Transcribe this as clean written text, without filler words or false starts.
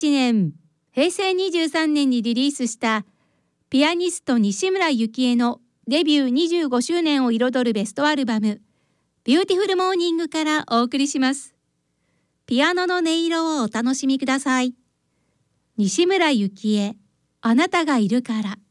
年、平成23年にリリースしたピアニスト西村由紀江のデビュー25周年を彩るベストアルバムビューティフルモーニングからお送りします。ピアノの音色をお楽しみください。西村由紀江、あなたがいるから。